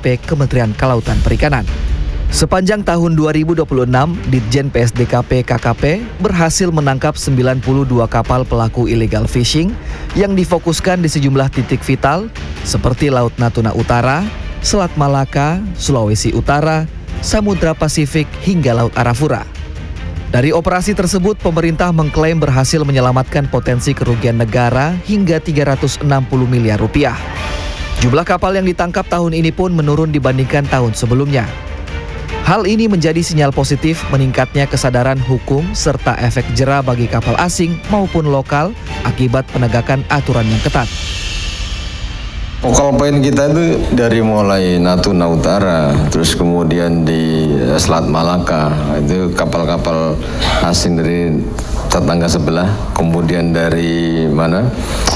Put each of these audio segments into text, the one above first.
PSDKP Kementerian Kelautan Perikanan. Sepanjang tahun 2026, Ditjen PSDKP KKP berhasil menangkap 92 kapal pelaku illegal fishing yang difokuskan di sejumlah titik vital seperti Laut Natuna Utara, Selat Malaka, Sulawesi Utara, Samudra Pasifik hingga Laut Arafura. Dari operasi tersebut, pemerintah mengklaim berhasil menyelamatkan potensi kerugian negara hingga 360 miliar rupiah. Jumlah kapal yang ditangkap tahun ini pun menurun dibandingkan tahun sebelumnya. Hal ini menjadi sinyal positif meningkatnya kesadaran hukum serta efek jera bagi kapal asing maupun lokal akibat penegakan aturan yang ketat. Focal point kita itu dari mulai Natuna Utara, terus kemudian di Selat Malaka, itu kapal-kapal asing dari tetangga sebelah, kemudian dari mana?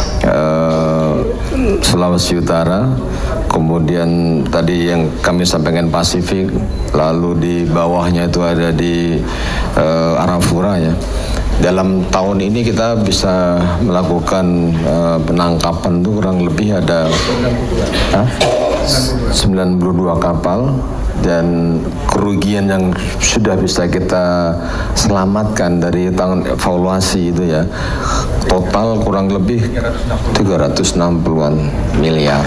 Sulawesi Utara, kemudian tadi yang kami sampaikan Pasifik, lalu di bawahnya itu ada di Arafura ya. Dalam tahun ini kita bisa melakukan penangkapan itu kurang lebih ada 92 kapal dan kerugian yang sudah bisa kita selamatkan dari tahun evaluasi itu ya total kurang lebih 360-an miliar.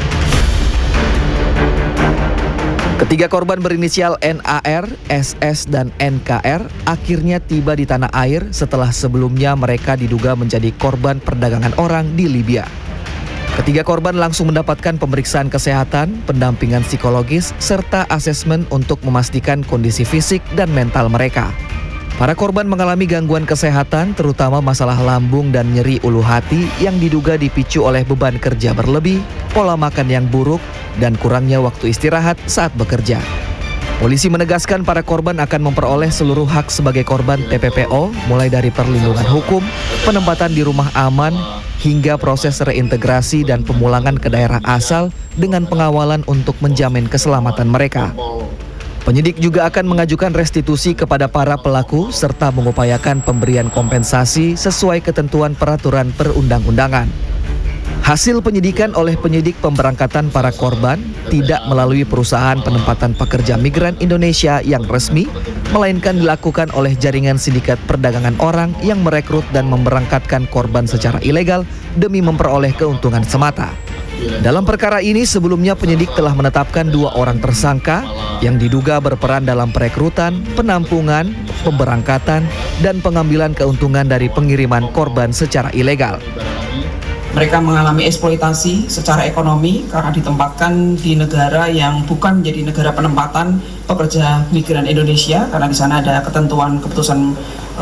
Ketiga korban berinisial NAR, SS, dan NKR akhirnya tiba di tanah air setelah sebelumnya mereka diduga menjadi korban perdagangan orang di Libya. Ketiga korban langsung mendapatkan pemeriksaan kesehatan, pendampingan psikologis, serta asesmen untuk memastikan kondisi fisik dan mental mereka. Para korban mengalami gangguan kesehatan, terutama masalah lambung dan nyeri ulu hati yang diduga dipicu oleh beban kerja berlebih, pola makan yang buruk, dan kurangnya waktu istirahat saat bekerja. Polisi menegaskan para korban akan memperoleh seluruh hak sebagai korban TPPO, mulai dari perlindungan hukum, penempatan di rumah aman, hingga proses reintegrasi dan pemulangan ke daerah asal dengan pengawalan untuk menjamin keselamatan mereka. Penyidik juga akan mengajukan restitusi kepada para pelaku serta mengupayakan pemberian kompensasi sesuai ketentuan peraturan perundang-undangan. Hasil penyidikan oleh penyidik pemberangkatan para korban tidak melalui perusahaan penempatan pekerja migran Indonesia yang resmi, melainkan dilakukan oleh jaringan sindikat perdagangan orang yang merekrut dan memberangkatkan korban secara ilegal demi memperoleh keuntungan semata. Dalam perkara ini sebelumnya penyidik telah menetapkan 2 orang tersangka yang diduga berperan dalam perekrutan, penampungan, pemberangkatan, dan pengambilan keuntungan dari pengiriman korban secara ilegal. Mereka mengalami eksploitasi secara ekonomi karena ditempatkan di negara yang bukan menjadi negara penempatan pekerja migran Indonesia, karena di sana ada ketentuan keputusan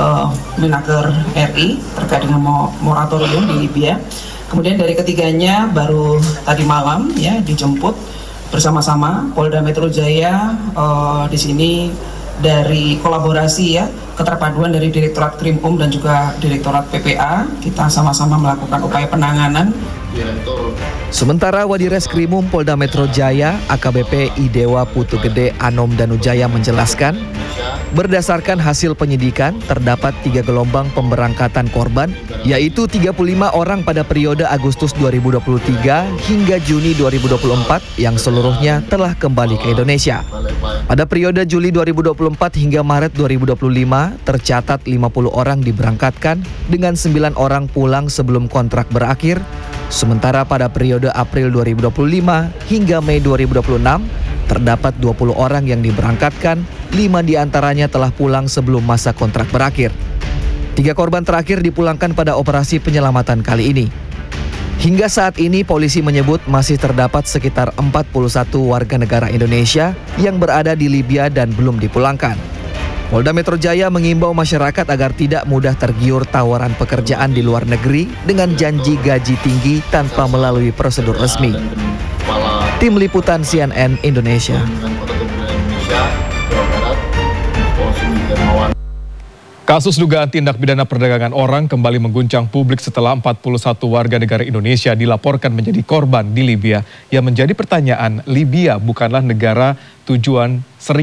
Menaker RI terkait dengan moratorium di Libya. Kemudian dari ketiganya baru tadi malam ya dijemput bersama-sama Polda Metro Jaya di sini dari kolaborasi ya keterpaduan dari Direktorat Krimum dan juga Direktorat PPA, kita sama-sama melakukan upaya penanganan. Sementara Wadires Krimum Polda Metro Jaya AKBP Idewa Putu Gede Anom Danujaya menjelaskan, berdasarkan hasil penyidikan terdapat 3 gelombang pemberangkatan korban, yaitu 35 orang pada periode Agustus 2023 hingga Juni 2024 yang seluruhnya telah kembali ke Indonesia. Pada periode Juli 2024 hingga Maret 2025 tercatat 50 orang diberangkatkan dengan 9 orang pulang sebelum kontrak berakhir. Sementara pada periode April 2025 hingga Mei 2026 terdapat 20 orang yang diberangkatkan, 5 diantaranya telah pulang sebelum masa kontrak berakhir. 3 korban terakhir dipulangkan pada operasi penyelamatan kali ini. Hingga saat ini polisi menyebut masih terdapat sekitar 41 warga negara Indonesia yang berada di Libya dan belum dipulangkan. Polda Metro Jaya mengimbau masyarakat agar tidak mudah tergiur tawaran pekerjaan di luar negeri dengan janji gaji tinggi tanpa melalui prosedur resmi. Tim Liputan CNN Indonesia. Kasus dugaan tindak pidana perdagangan orang kembali mengguncang publik setelah 41 warga negara Indonesia dilaporkan menjadi korban di Libya. Yang menjadi pertanyaan, Libya bukanlah negara tujuan seringnya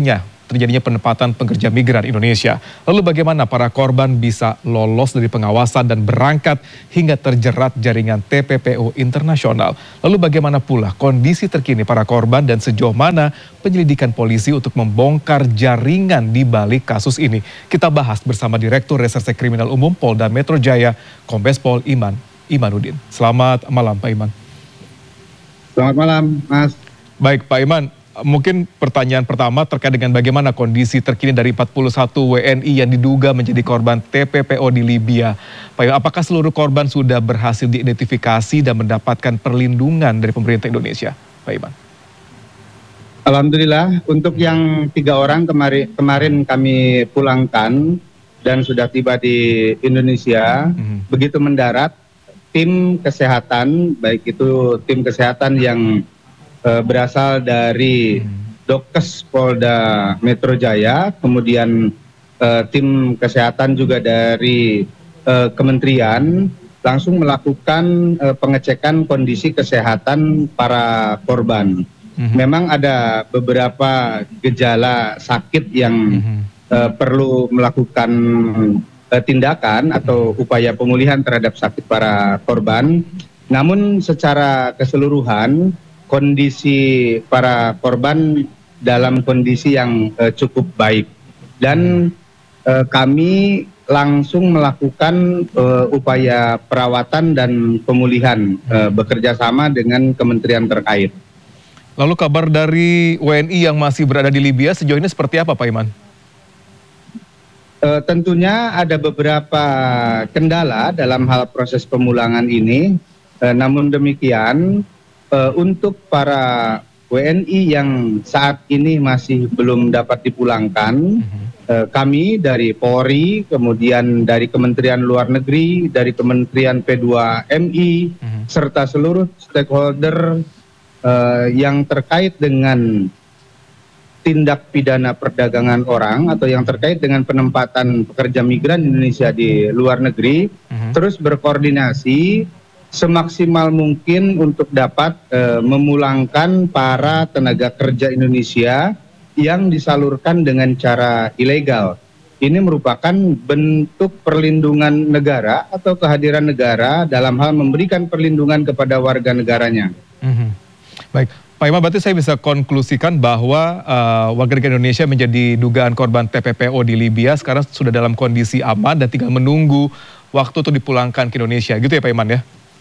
terjadinya penempatan pekerja migran Indonesia. Lalu bagaimana para korban bisa lolos dari pengawasan dan berangkat hingga terjerat jaringan TPPO internasional? Lalu bagaimana pula kondisi terkini para korban dan sejauh mana penyelidikan polisi untuk membongkar jaringan di balik kasus ini? Kita bahas bersama Direktur Reserse Kriminal Umum Polda Metro Jaya, Kombes Pol Imanuddin. Selamat malam Pak Iman. Selamat malam, Mas. Baik Pak Iman, mungkin pertanyaan pertama terkait dengan bagaimana kondisi terkini dari 41 WNI yang diduga menjadi korban TPPO di Libya. Pak Iman, apakah seluruh korban sudah berhasil diidentifikasi dan mendapatkan perlindungan dari pemerintah Indonesia? Pak Iman. Alhamdulillah, untuk yang 3 orang kemarin kami pulangkan dan sudah tiba di Indonesia, begitu mendarat, tim kesehatan, baik itu tim kesehatan yang berasal dari Dokes Polda Metro Jaya, kemudian tim kesehatan juga dari kementerian, langsung melakukan pengecekan kondisi kesehatan para korban. Memang ada beberapa gejala sakit yang perlu melakukan tindakan atau upaya pemulihan terhadap sakit para korban. Namun secara keseluruhan kondisi para korban dalam kondisi yang cukup baik. Dan kami langsung melakukan upaya perawatan dan pemulihan bekerja sama dengan kementerian terkait. Lalu kabar dari WNI yang masih berada di Libya sejauh ini seperti apa Pak Iman? Tentunya ada beberapa kendala dalam hal proses pemulangan ini, namun demikian untuk para WNI yang saat ini masih belum dapat dipulangkan, kami dari Polri, kemudian dari Kementerian Luar Negeri, dari Kementerian P2MI, serta seluruh stakeholder yang terkait dengan tindak pidana perdagangan orang atau yang terkait dengan penempatan pekerja migran Indonesia di luar negeri, terus berkoordinasi semaksimal mungkin untuk dapat memulangkan para tenaga kerja Indonesia yang disalurkan dengan cara ilegal. Ini merupakan bentuk perlindungan negara atau kehadiran negara dalam hal memberikan perlindungan kepada warga negaranya. Baik, Pak Iman, berarti saya bisa konklusikan bahwa warga negara Indonesia menjadi dugaan korban TPPO di Libya sekarang sudah dalam kondisi aman dan tinggal menunggu waktu untuk dipulangkan ke Indonesia, gitu ya Pak Iman ya?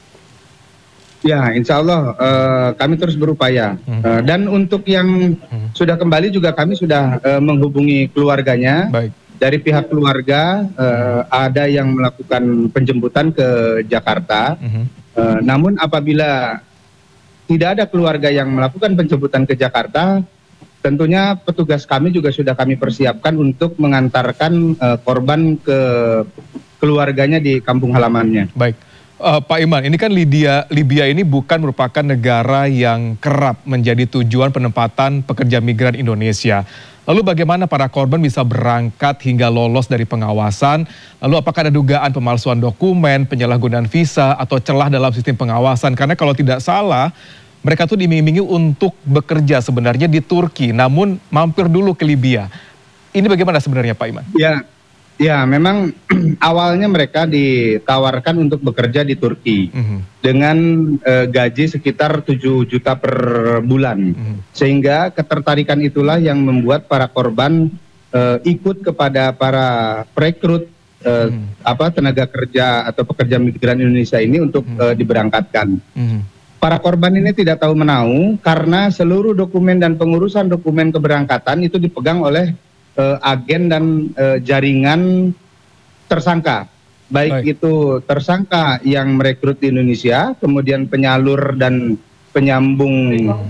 Ya, insya Allah kami terus berupaya. Dan untuk yang sudah kembali juga kami sudah menghubungi keluarganya. Baik. Dari pihak keluarga ada yang melakukan penjemputan ke Jakarta. Namun apabila tidak ada keluarga yang melakukan penjemputan ke Jakarta, tentunya petugas kami juga sudah kami persiapkan untuk mengantarkan korban ke keluarganya di kampung halamannya. Baik. Pak Iman, ini kan Libya ini bukan merupakan negara yang kerap menjadi tujuan penempatan pekerja migran Indonesia. Lalu bagaimana para korban bisa berangkat hingga lolos dari pengawasan? Lalu apakah ada dugaan pemalsuan dokumen, penyalahgunaan visa, atau celah dalam sistem pengawasan? Karena kalau tidak salah, mereka tuh diiming-imingi untuk bekerja sebenarnya di Turki, namun mampir dulu ke Libya. Ini bagaimana sebenarnya Pak Iman? Ya, memang awalnya mereka ditawarkan untuk bekerja di Turki dengan gaji sekitar 7 juta per bulan. Sehingga ketertarikan itulah yang membuat para korban ikut kepada para perekrut tenaga kerja atau pekerja migran Indonesia ini untuk diberangkatkan. Para korban ini tidak tahu menau karena seluruh dokumen dan pengurusan dokumen keberangkatan itu dipegang oleh agen dan jaringan tersangka. Baik itu tersangka yang merekrut di Indonesia, kemudian penyalur dan penyambung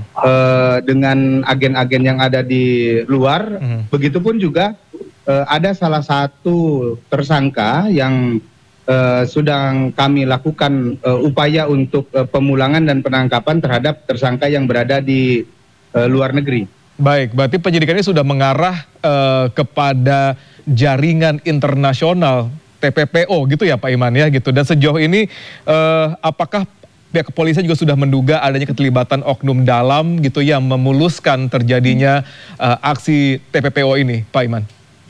dengan agen-agen yang ada di luar. Begitupun juga ada salah satu tersangka yang sedang kami lakukan upaya untuk pemulangan dan penangkapan terhadap tersangka yang berada di luar negeri. Baik, berarti penyidikannya sudah mengarah kepada jaringan internasional TPPO gitu ya Pak Iman ya gitu. Dan sejauh ini apakah pihak kepolisian juga sudah menduga adanya keterlibatan oknum dalam gitu yang memuluskan terjadinya aksi TPPO ini, Pak Iman?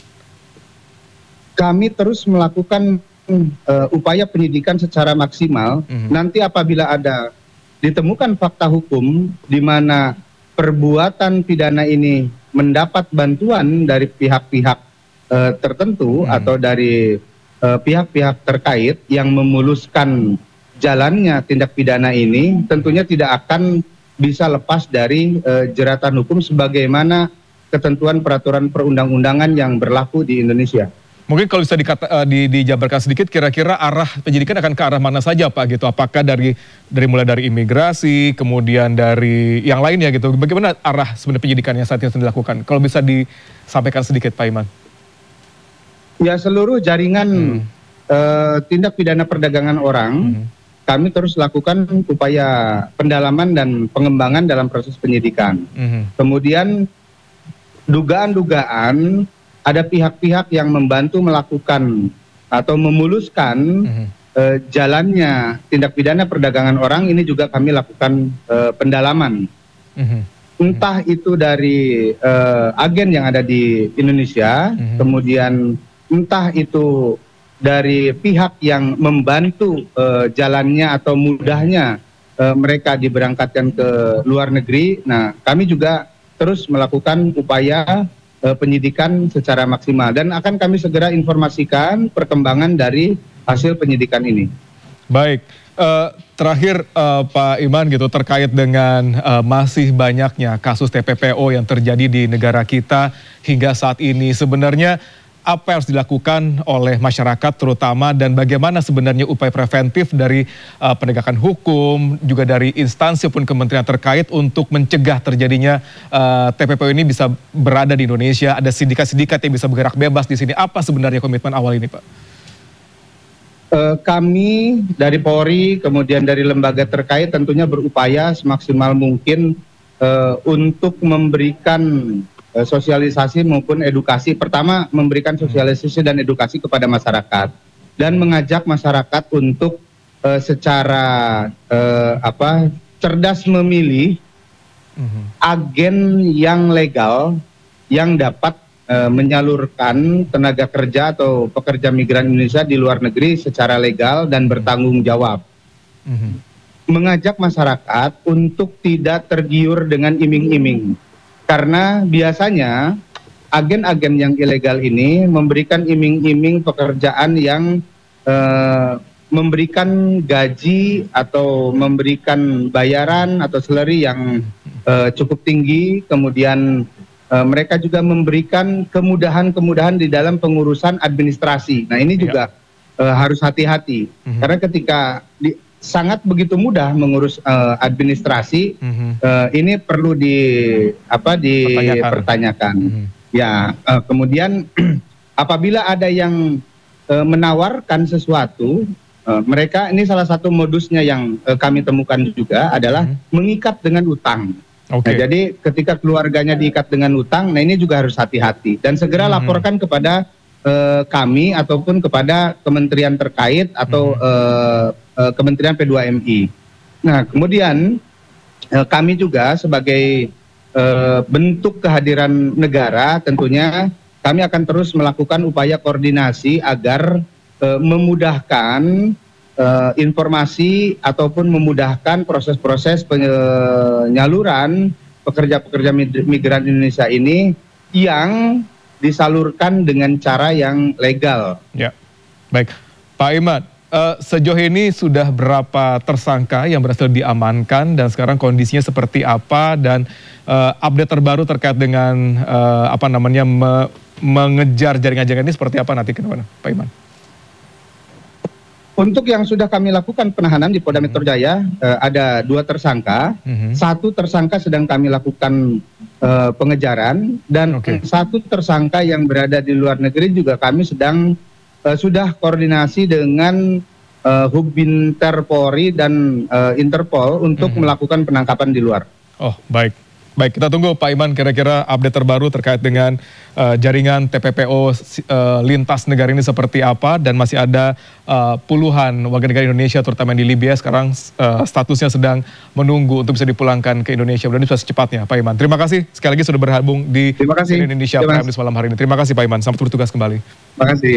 Kami terus melakukan upaya penyidikan secara maksimal. Nanti apabila ada ditemukan fakta hukum di mana perbuatan pidana ini mendapat bantuan dari pihak-pihak tertentu atau dari pihak-pihak terkait yang memuluskan jalannya tindak pidana ini, tentunya tidak akan bisa lepas dari jeratan hukum sebagaimana ketentuan peraturan perundang-undangan yang berlaku di Indonesia. Mungkin kalau bisa dijabarkan sedikit, kira-kira arah penyidikan akan ke arah mana saja, Pak, gitu? Apakah mulai dari imigrasi, kemudian dari yang lainnya gitu? Bagaimana arah sebenarnya penyidikan yang saat ini sedang dilakukan? Kalau bisa disampaikan sedikit, Pak Iman. Ya, seluruh jaringan tindak pidana perdagangan orang, kami terus lakukan upaya pendalaman dan pengembangan dalam proses penyidikan. Kemudian dugaan-dugaan ada pihak-pihak yang membantu melakukan atau memuluskan jalannya tindak pidana perdagangan orang, ini juga kami lakukan pendalaman. Entah itu dari agen yang ada di Indonesia, kemudian entah itu dari pihak yang membantu jalannya atau mudahnya mereka diberangkatkan ke luar negeri. Nah, kami juga terus melakukan upaya penyidikan secara maksimal dan akan kami segera informasikan perkembangan dari hasil penyidikan ini. Baik, terakhir Pak Iman gitu, terkait dengan masih banyaknya kasus TPPO yang terjadi di negara kita hingga saat ini, sebenarnya apa yang harus dilakukan oleh masyarakat terutama, dan bagaimana sebenarnya upaya preventif dari penegakan hukum, juga dari instansi pun kementerian terkait untuk mencegah terjadinya TPPO ini bisa berada di Indonesia, ada sindikat-sindikat yang bisa bergerak bebas di sini. Apa sebenarnya komitmen awal ini, Pak? Kami dari Polri, kemudian dari lembaga terkait tentunya berupaya semaksimal mungkin untuk memberikan sosialisasi maupun edukasi. Pertama, memberikan sosialisasi dan edukasi kepada masyarakat dan mengajak masyarakat untuk secara cerdas memilih agen yang legal yang dapat menyalurkan tenaga kerja atau pekerja migran Indonesia di luar negeri secara legal dan bertanggung jawab. Mengajak masyarakat untuk tidak tergiur dengan iming-iming. Karena biasanya agen-agen yang ilegal ini memberikan iming-iming pekerjaan yang memberikan gaji atau memberikan bayaran atau salary yang cukup tinggi. Kemudian mereka juga memberikan kemudahan-kemudahan di dalam pengurusan administrasi. Nah, ini juga harus hati-hati. Karena ketika sangat begitu mudah mengurus administrasi, ini perlu dipertanyakan. Ya, kemudian apabila ada yang menawarkan sesuatu, mereka ini salah satu modusnya yang kami temukan juga adalah mengikat dengan utang. Nah, jadi ketika keluarganya diikat dengan utang, nah ini juga harus hati-hati dan segera laporkan kepada kami ataupun kepada kementerian terkait atau Kementerian P2MI. Nah, kemudian kami juga sebagai bentuk kehadiran negara, tentunya kami akan terus melakukan upaya koordinasi agar memudahkan informasi ataupun memudahkan proses-proses penyaluran pekerja-pekerja migran Indonesia ini yang disalurkan dengan cara yang legal. Ya, baik. Pak Iman, sejauh ini sudah berapa tersangka yang berhasil diamankan dan sekarang kondisinya seperti apa, dan update terbaru terkait dengan mengejar jaringan-jaringan ini seperti apa nanti ke depan, Pak Iman? Untuk yang sudah kami lakukan penahanan di Polda Metro Jaya, ada 2 tersangka, 1 tersangka sedang kami lakukan pengejaran, dan 1 tersangka yang berada di luar negeri juga kami sudah koordinasi dengan Hubbinter Polri dan Interpol untuk melakukan penangkapan di luar. Oh, baik. Baik, kita tunggu Pak Iman kira-kira update terbaru terkait dengan jaringan TPPO lintas negara ini seperti apa, dan masih ada puluhan warga negara Indonesia terutama di Libya sekarang statusnya sedang menunggu untuk bisa dipulangkan ke Indonesia. Dan bisa secepatnya Pak Iman. Terima kasih sekali lagi sudah bergabung di Indonesia Prime News malam hari ini. Terima kasih Pak Iman, selamat bertugas kembali. Terima kasih.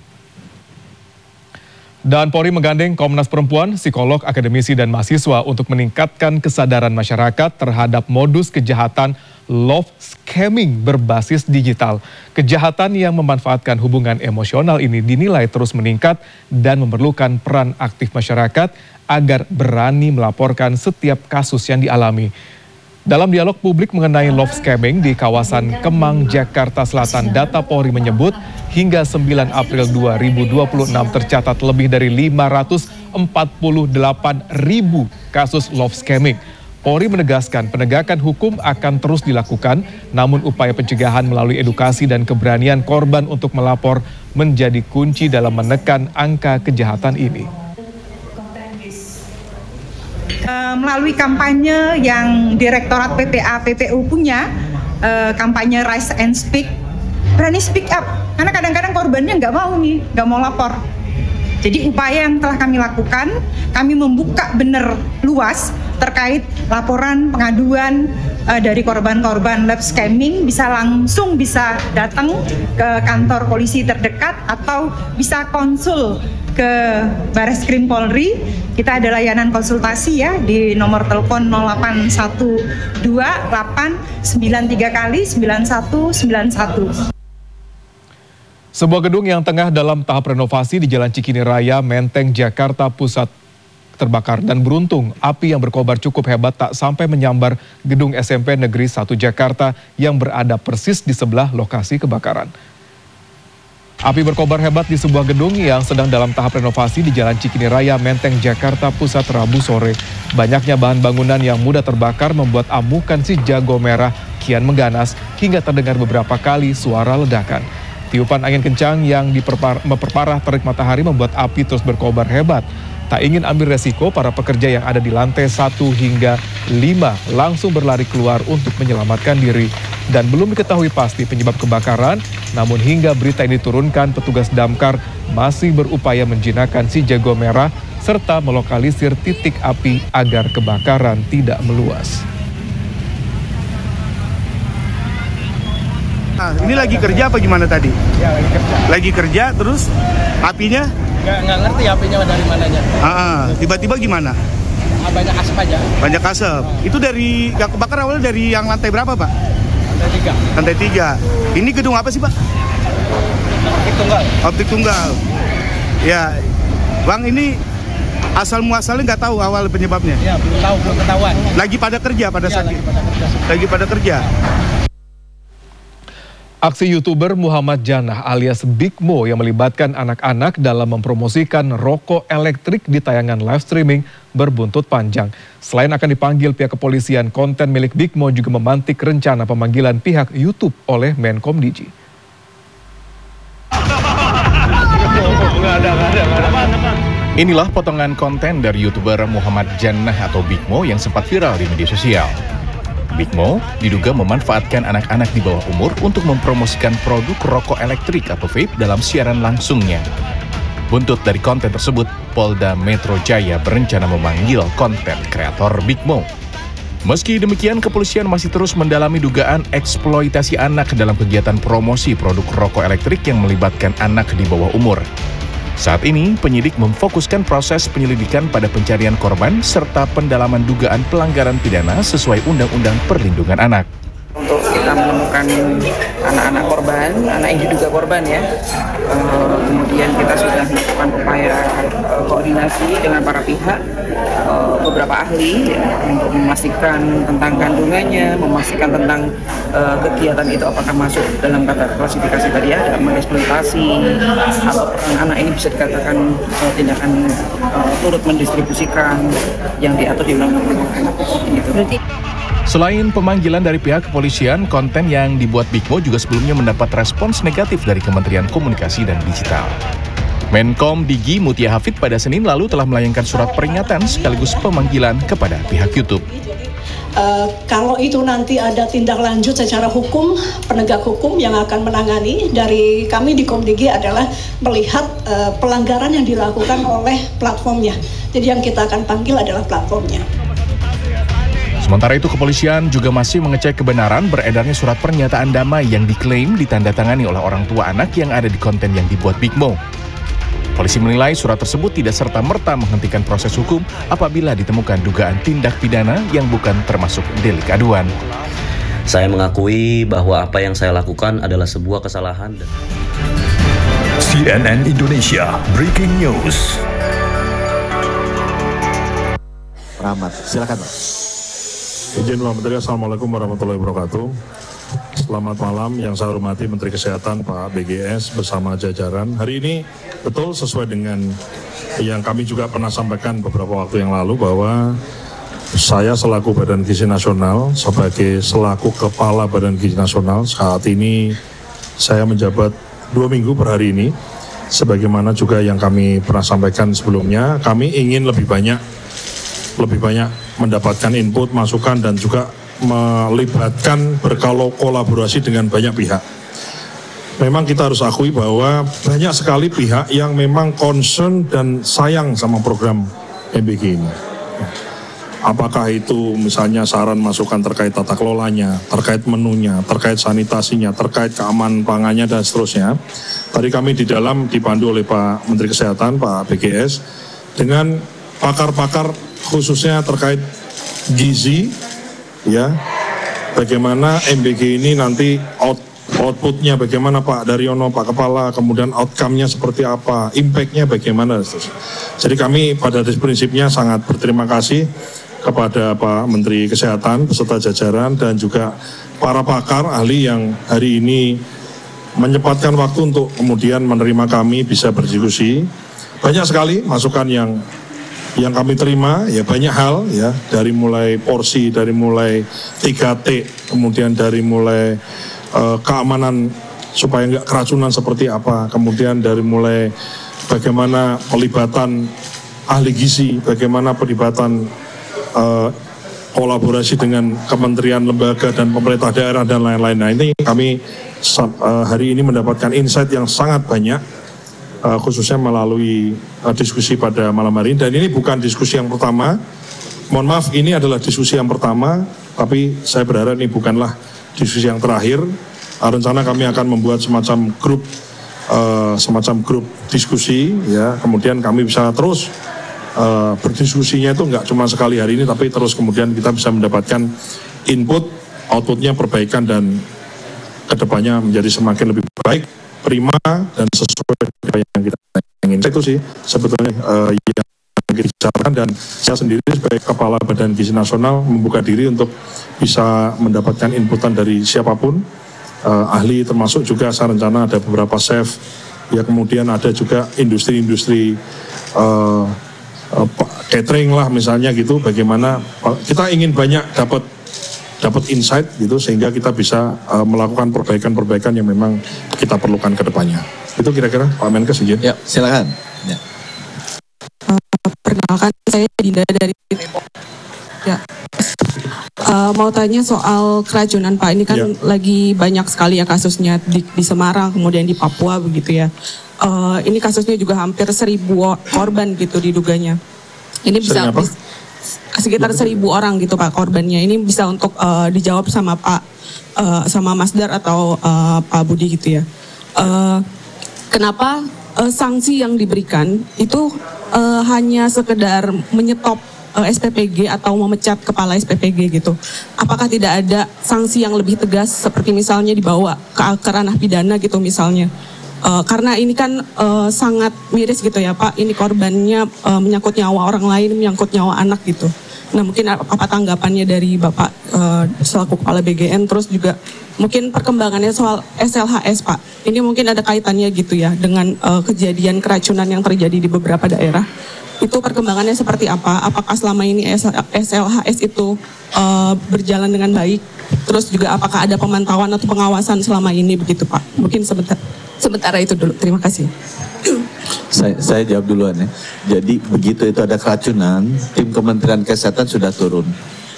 Dan Polri menggandeng Komnas Perempuan, psikolog, akademisi, dan mahasiswa untuk meningkatkan kesadaran masyarakat terhadap modus kejahatan love scamming berbasis digital. Kejahatan yang memanfaatkan hubungan emosional ini dinilai terus meningkat dan memerlukan peran aktif masyarakat agar berani melaporkan setiap kasus yang dialami. Dalam dialog publik mengenai love scamming di kawasan Kemang, Jakarta Selatan, data Polri menyebut hingga 9 April 2026 tercatat lebih dari 548.000 kasus love scamming. Polri menegaskan penegakan hukum akan terus dilakukan, namun upaya pencegahan melalui edukasi dan keberanian korban untuk melapor menjadi kunci dalam menekan angka kejahatan ini. Melalui kampanye yang Direktorat PPA PPU punya, kampanye Rise and Speak, berani speak up, karena kadang-kadang korbannya nggak mau lapor. Jadi upaya yang telah kami lakukan, kami membuka benar luas terkait laporan pengaduan dari korban-korban love scamming, bisa datang ke kantor polisi terdekat atau bisa konsul ke Bareskrim Polri. Kita ada layanan konsultasi ya di nomor telepon 0812-893 9191. Sebuah gedung yang tengah dalam tahap renovasi di Jalan Cikini Raya, Menteng, Jakarta Pusat terbakar, dan beruntung api yang berkobar cukup hebat tak sampai menyambar gedung SMP Negeri 1 Jakarta yang berada persis di sebelah lokasi kebakaran. Api berkobar hebat di sebuah gedung yang sedang dalam tahap renovasi di Jalan Cikini Raya, Menteng, Jakarta Pusat Rabu sore. Banyaknya bahan bangunan yang mudah terbakar membuat amukan si jago merah kian mengganas hingga terdengar beberapa kali suara ledakan. Tiupan angin kencang yang memperparah terik matahari membuat api terus berkobar hebat. Tak ingin ambil resiko, para pekerja yang ada di lantai 1 hingga 5 langsung berlari keluar untuk menyelamatkan diri. Dan belum diketahui pasti penyebab kebakaran, namun hingga berita ini diturunkan, petugas damkar masih berupaya menjinakkan si jago merah serta melokalisir titik api agar kebakaran tidak meluas. Nah, ini lagi kerja apa gimana tadi? Ya, lagi kerja. Lagi kerja, terus apinya? Nggak ngerti apinya dari mananya. Tiba-tiba gimana? Banyak asap aja. Banyak asap. Itu dari yang kebakar awalnya dari yang lantai berapa, Pak? Lantai 3. Lantai 3. Ini gedung apa sih, Pak? Optik tunggal. Optik tunggal. Ya, Bang, ini asal muasalnya nggak tahu awal penyebabnya? Ya, belum tahu, belum ketahuan. Lagi pada kerja pada saat ini? Lagi pada kerja. Aksi YouTuber Muhammad Jannah alias Big Mo yang melibatkan anak-anak dalam mempromosikan rokok elektrik di tayangan live streaming berbuntut panjang. Selain akan dipanggil pihak kepolisian, konten milik Big Mo juga memantik rencana pemanggilan pihak YouTube oleh Menkom Digi. Inilah potongan konten dari YouTuber Muhammad Jannah atau Big Mo yang sempat viral di media sosial. Big Mo diduga memanfaatkan anak-anak di bawah umur untuk mempromosikan produk rokok elektrik atau vape dalam siaran langsungnya. Buntut dari konten tersebut, Polda Metro Jaya berencana memanggil konten kreator Big Mo. Meski demikian, kepolisian masih terus mendalami dugaan eksploitasi anak dalam kegiatan promosi produk rokok elektrik yang melibatkan anak di bawah umur. Saat ini, penyidik memfokuskan proses penyelidikan pada pencarian korban serta pendalaman dugaan pelanggaran pidana sesuai Undang-Undang Perlindungan Anak. Untuk kita menemukan anak-anak korban, anak yang diduga korban ya. Kemudian kita sudah melakukan upaya koordinasi dengan para pihak, beberapa ahli ya, untuk memastikan tentang kandungannya, memastikan tentang kegiatan itu apakah masuk dalam kata klasifikasi tadi ya, dalam mengeksploitasi atau anak ini bisa dikatakan tindakan turut mendistribusikan yang diatur di Undang-Undang Anak. Gitu. Selain pemanggilan dari pihak kepolisian, konten yang dibuat Big Mo juga sebelumnya mendapat respons negatif dari Kementerian Komunikasi dan Digital. Menkom Digi Mutia Hafid pada Senin lalu telah melayangkan surat peringatan sekaligus pemanggilan kepada pihak YouTube. Kalau itu nanti ada tindak lanjut secara hukum, penegak hukum yang akan menangani. Dari kami di Komdigi adalah melihat pelanggaran yang dilakukan oleh platformnya. Jadi yang kita akan panggil adalah platformnya. Sementara itu kepolisian juga masih mengecek kebenaran beredarnya surat pernyataan damai yang diklaim ditandatangani oleh orang tua anak yang ada di konten yang dibuat Big Mo. Polisi menilai surat tersebut tidak serta-merta menghentikan proses hukum apabila ditemukan dugaan tindak pidana yang bukan termasuk delik aduan. Saya mengakui bahwa apa yang saya lakukan adalah sebuah kesalahan. CNN Indonesia Breaking News. Rahmat, silakan. Izin Pak Menteri, Assalamualaikum warahmatullahi wabarakatuh. Selamat malam yang saya hormati Menteri Kesehatan Pak BGS bersama jajaran. Hari ini betul sesuai dengan yang kami juga pernah sampaikan beberapa waktu yang lalu bahwa saya selaku Badan Gizi Nasional, selaku Kepala Badan Gizi Nasional, saat ini saya menjabat 2 minggu per hari ini. Sebagaimana juga yang kami pernah sampaikan sebelumnya, kami ingin lebih banyak mendapatkan input, masukan, dan juga melibatkan berkolaborasi dengan banyak pihak. Memang kita harus akui bahwa banyak sekali pihak yang memang concern dan sayang sama program MBG ini. Apakah itu misalnya saran masukan terkait tata kelolanya, terkait menunya, terkait sanitasinya, terkait keamanan pangannya, dan seterusnya. Tadi kami di dalam dipandu oleh Pak Menteri Kesehatan, Pak BGS, dengan pakar-pakar khususnya terkait gizi, ya, bagaimana MBG ini nanti outputnya bagaimana Pak Daryono, Pak Kepala, kemudian outcome-nya seperti apa, impact-nya bagaimana. Jadi kami pada prinsipnya sangat berterima kasih kepada Pak Menteri Kesehatan beserta jajaran dan juga para pakar ahli yang hari ini menyempatkan waktu untuk kemudian menerima kami bisa berdiskusi. Banyak sekali masukan yang kami terima, ya banyak hal, ya, dari mulai porsi, dari mulai 3T, kemudian dari mulai keamanan supaya nggak keracunan seperti apa, kemudian dari mulai bagaimana pelibatan ahli gizi, bagaimana pelibatan kolaborasi dengan kementerian, lembaga, dan pemerintah daerah, dan lain-lain. Nah, ini kami hari ini mendapatkan insight yang sangat banyak, khususnya melalui diskusi pada malam hari ini. Dan ini bukan diskusi yang pertama, mohon maaf, ini adalah diskusi yang pertama, tapi saya berharap ini bukanlah diskusi yang terakhir. Rencana kami akan membuat semacam grup diskusi, ya, kemudian kami bisa terus berdiskusinya itu nggak cuma sekali hari ini, tapi terus kemudian kita bisa mendapatkan input, outputnya perbaikan, dan kedepannya menjadi semakin lebih baik, prima, dan sesuai dengan yang kita ingin. Itu sih sebetulnya yang kita bicarakan, dan saya sendiri sebagai Kepala Badan Gizi Nasional membuka diri untuk bisa mendapatkan inputan dari siapapun, ahli, termasuk juga saya rencana ada beberapa chef, ya, kemudian ada juga industri-industri catering lah misalnya gitu, bagaimana kita ingin banyak dapat insight gitu, sehingga kita bisa melakukan perbaikan-perbaikan yang memang kita perlukan ke depannya. Itu kira-kira Pak Menkes, izin. Ya, silakan. Ya. Perkenalkan, saya Dinda dari ya. Mau tanya soal keracunan Pak, ini kan lagi banyak sekali ya kasusnya di Semarang, kemudian di Papua begitu ya. Ini kasusnya juga hampir 1.000 korban gitu diduganya. Ini bisa sekitar 1.000 orang gitu Pak korbannya. Ini bisa untuk dijawab sama Pak, sama Mas Dar atau Pak Budi gitu ya. Kenapa sanksi yang diberikan itu hanya sekedar menyetop SPPG atau memecat kepala SPPG gitu? Apakah tidak ada sanksi yang lebih tegas seperti misalnya dibawa ke ranah pidana gitu misalnya? Karena ini kan sangat miris gitu ya Pak, ini korbannya menyangkut nyawa orang lain, menyangkut nyawa anak gitu. Nah, mungkin apa tanggapannya dari Bapak selaku Kepala BGN, terus juga mungkin perkembangannya soal SLHS Pak. Ini mungkin ada kaitannya gitu ya dengan kejadian keracunan yang terjadi di beberapa daerah. Itu perkembangannya seperti apa? Apakah selama ini SLHS itu berjalan dengan baik? Terus juga apakah ada pemantauan atau pengawasan selama ini begitu Pak? Mungkin sementara itu dulu. Terima kasih. Saya jawab duluan ya. Jadi begitu itu ada keracunan, tim Kementerian Kesehatan sudah turun.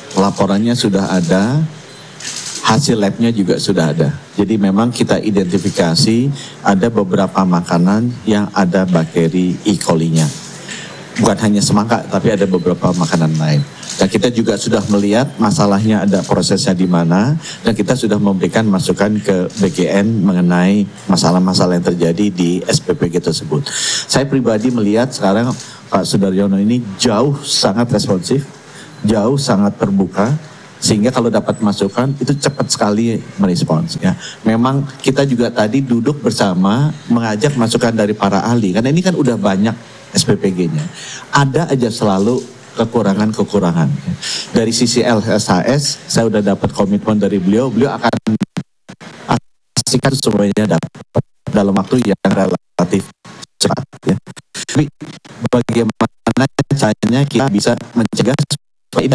laporannya sudah ada, hasil labnya juga sudah ada. Jadi memang kita identifikasi ada beberapa makanan yang ada bakteri E. coli-nya. Bukan hanya semangka, tapi ada beberapa makanan lain. Dan kita juga sudah melihat masalahnya ada prosesnya di mana, dan kita sudah memberikan masukan ke BGN mengenai masalah-masalah yang terjadi di SPPG tersebut. Saya pribadi melihat sekarang Pak Sudaryono ini jauh sangat responsif, jauh sangat terbuka, sehingga kalau dapat masukan itu cepat sekali merespons. Ya, memang kita juga tadi duduk bersama mengajak masukan dari para ahli, karena ini kan udah banyak SPPG-nya. Ada aja selalu kekurangan-kekurangan. Dari sisi LSHS, saya udah dapat komitmen dari beliau akan pastikan semuanya dapat dalam waktu yang relatif cepat. Ya. Tapi bagaimana caranya kita bisa mencegah supaya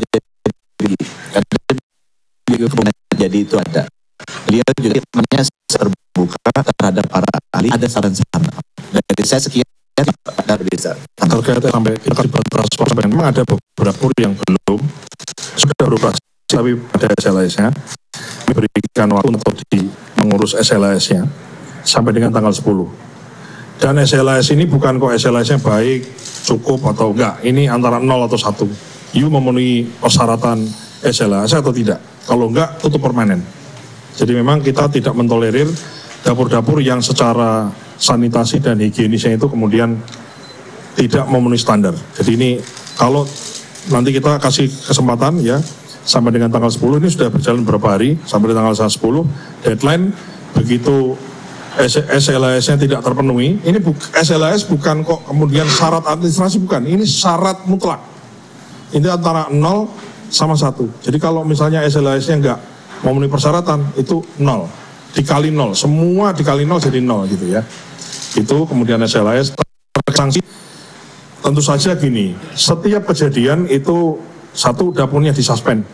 jadi itu ada. Beliau juga terbuka terhadap para ahli, ada saran-saran. Dari saya sekian. Terkait sampai kita kasih transparan, memang ada beberapa yang belum sudah beroperasi tapi pada SLAS-nya diberikan waktu untuk mengurus SLAS-nya sampai dengan tanggal 10. Dan SLAS ini bukan kok SLAS-nya baik, cukup atau enggak, ini antara 0 atau 1. You memenuhi persyaratan SLAS atau tidak, kalau enggak tutup permanen. Jadi memang kita tidak mentolerir dapur-dapur yang secara sanitasi dan higienisnya itu kemudian tidak memenuhi standar. Jadi ini kalau nanti kita kasih kesempatan ya sampai dengan tanggal 10, ini sudah berjalan beberapa hari sampai tanggal 10 deadline, begitu SLAS-nya tidak terpenuhi. Ini SLAS bukan kok kemudian syarat administrasi, bukan, ini syarat mutlak. Ini antara 0 sama 1. Jadi kalau misalnya SLAS-nya enggak memenuhi persyaratan, itu 0 dikali 0, semua dikali 0 jadi 0 gitu ya. Itu kemudian SLAS. Sanksi tentu saja gini, setiap kejadian itu satu, dapurnya disuspend,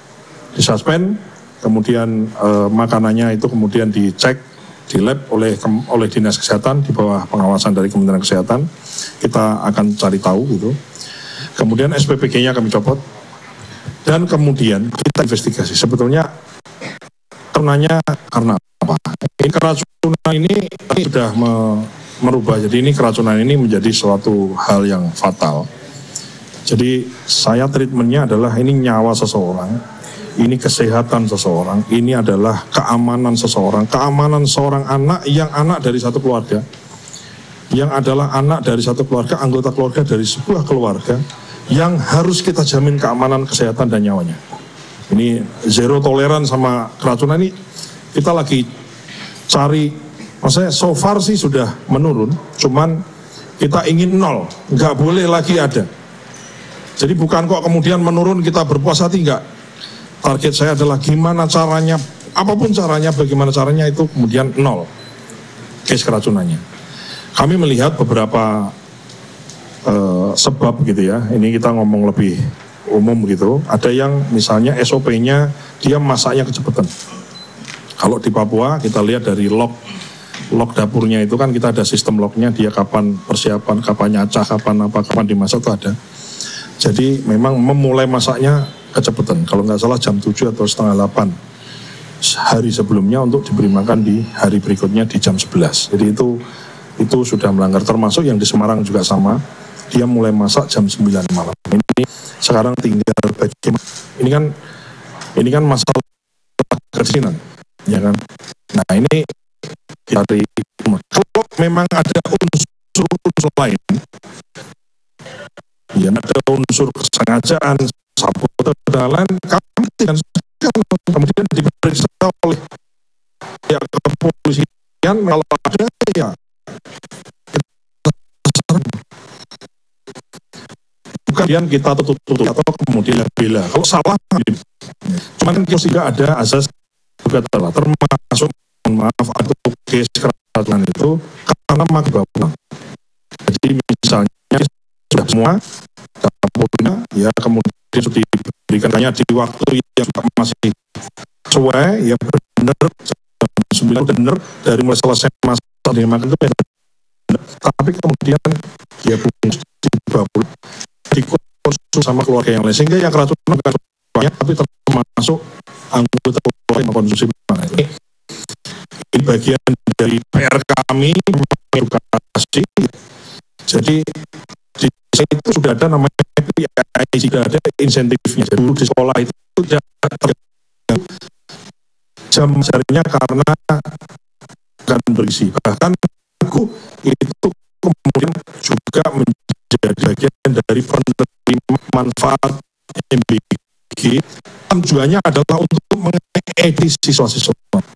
kemudian makanannya itu kemudian dicek di lab oleh dinas kesehatan di bawah pengawasan dari Kementerian Kesehatan. Kita akan cari tahu gitu. Kemudian SPPG-nya kami copot, dan kemudian kita investigasi sebetulnya karenanya karena apa. Ini keracunan ini sudah merubah, jadi ini keracunan ini menjadi suatu hal yang fatal. Jadi saya treatmentnya adalah ini nyawa seseorang, ini kesehatan seseorang, ini adalah keamanan seseorang, keamanan seorang anak yang anak dari satu keluarga, yang adalah anak dari satu keluarga, anggota keluarga dari sebuah keluarga, yang harus kita jamin keamanan, kesehatan dan nyawanya. Ini zero toleran sama keracunan ini kita lagi cari, maksudnya so far sih sudah menurun, cuman kita ingin 0, nggak boleh lagi ada. Jadi bukan kok kemudian menurun kita berpuas hati, enggak. Target saya adalah gimana caranya, apapun caranya, bagaimana caranya itu kemudian 0 case keracunannya. Kami melihat beberapa sebab gitu ya, ini kita ngomong lebih umum gitu. Ada yang misalnya SOP-nya dia masaknya kecepatan. Kalau di Papua kita lihat dari log dapurnya itu kan kita ada sistem lognya, dia kapan persiapan, kapan nyacah, kapan dimasak itu ada. Jadi memang memulai masaknya kecepatan. Kalau nggak salah jam 7 atau setengah 8 hari sebelumnya untuk diberi makan di hari berikutnya di jam 11. Jadi itu sudah melanggar, termasuk yang di Semarang juga sama. Dia mulai masak jam 9 malam. Ini sekarang tinggal bagaimana. Ini kan masalah kesinan, ya kan. Nah ini dari kalau memang ada unsur lain, ya ada unsur kesengajaan, sabotage dan lain, kami tidak kemudian diperiksa oleh pihak kepolisian. Kalau ada ya kemudian kita tutup atau kemudian bela. Kalau salah, cuman kalau tidak ada asas juga telah termasuk maaf atau case keracunan itu karena makin. Jadi misalnya sudah semua dapurnya ya kemudian sudah diberikan hanya di waktu yang masih sesuai ya benar, 9 benar dari mulai selesai masa dimakan itu benar. Tapi kemudian ya bungkus dibawa dikonsumsi sama keluarga yang lain, sehingga yang keracunan banyak, tapi termasuk anggota keluarga mengkonsumsi makanan. Ini bagian dari PR kami mengedukasi. Jadi di desa itu sudah ada namanya PPI, sudah ada insentifnya. Guru di sekolah itu tidak jam belajarnya karena akan berisi. Bahkan itu kemudian juga menjadi bagian dari penerima manfaat MBG. Tujuannya adalah untuk mengedukasi siswa-siswa.